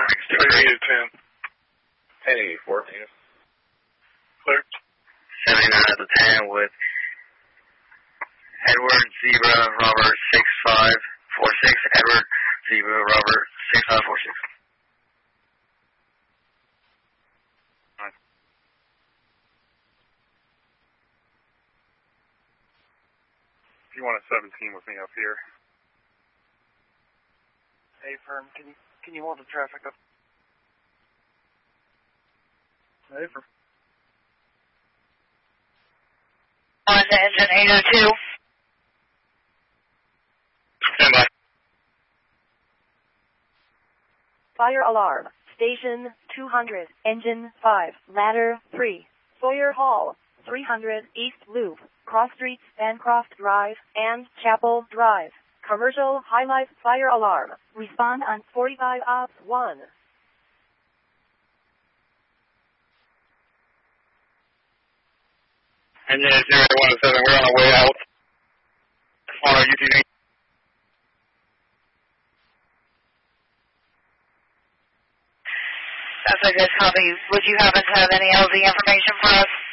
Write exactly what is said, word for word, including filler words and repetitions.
seventy-eight to ten. ten eighty-four. Clear. seventy-nine at the ten with Edward Zebra Robert six five four six. Edward Zebra Robert six five four six. You want a seventeen with me up here. Hey, firm, can you can you hold the traffic up? Hey, firm. On to engine eight oh two. Stand by. Fire alarm. Station two hundred, engine five, ladder three, Sawyer Hall, three hundred East Loop, Cross Streets, Bancroft Drive, and Chapel Drive. Commercial highlight fire alarm. Respond on forty-five ops one. Engine zero one seven, we're on our way out on our U T V. That's a good copy. Would you happen to have any L Z information for us?